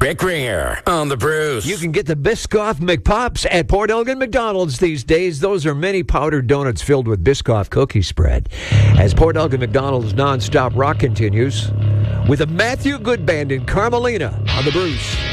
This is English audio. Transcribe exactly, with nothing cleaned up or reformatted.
Rick Ringer on the Bruce. You can get the Biscoff McPops at Port Elgin McDonald's these days. Those are mini powdered donuts filled with Biscoff cookie spread. As Port Elgin McDonald's nonstop rock continues with a Matthew Good Band in Carmelina on the Bruce.